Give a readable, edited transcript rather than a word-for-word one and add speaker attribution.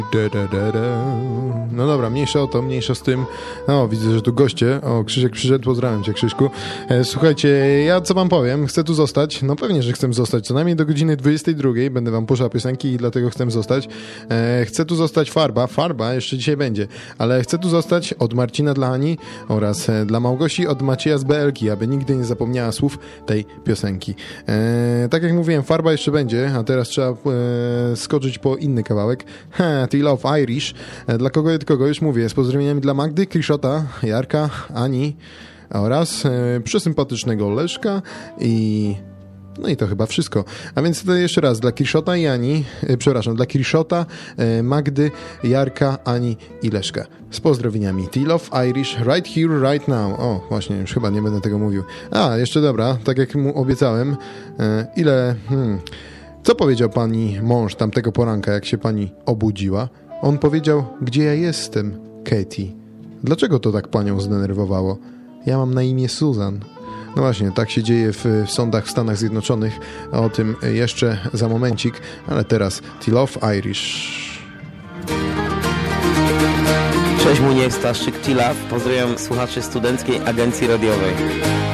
Speaker 1: No dobra, mniejsza o to, mniejsza z tym. O, widzę, że tu goście. O, Krzysiek przyszedł, pozdrawiam cię, Krzyśku. Słuchajcie, ja co wam powiem, chcę tu zostać. No pewnie, że chcę zostać, co najmniej do godziny 22. Będę wam puszczał piosenki i dlatego chcę zostać. Chcę tu zostać Farba jeszcze dzisiaj będzie, ale chcę tu zostać od Marcina dla Ani oraz dla Małgosi od Macieja z BLK, aby nigdy nie zapomniała słów tej piosenki. Tak jak mówiłem, Farba jeszcze będzie, a teraz trzeba skoczyć po inny kawałek. Till of Irish. Dla kogo już mówię, z pozdrowieniami dla Magdy, Kriszota, Jarka, Ani oraz przesympatycznego Leszka i... No i to chyba wszystko. A więc to jeszcze raz dla Kriszota i Ani, dla Kriszota, Magdy, Jarka, Ani i Leszka. Z pozdrowieniami. Till of Irish, right here, right now. O, właśnie, już chyba nie będę tego mówił. A, jeszcze dobra, tak jak mu obiecałem, co powiedział pani mąż tamtego poranka, jak się pani obudziła? On powiedział, gdzie ja jestem, Katie. Dlaczego to tak panią zdenerwowało? Ja mam na imię Susan. No właśnie, tak się dzieje w sądach w Stanach Zjednoczonych. O tym jeszcze za momencik, ale teraz Till of Irish.
Speaker 2: Cześć, Muniek, Staszczyk, Till of. Pozdrawiam słuchaczy Studenckiej Agencji Radiowej.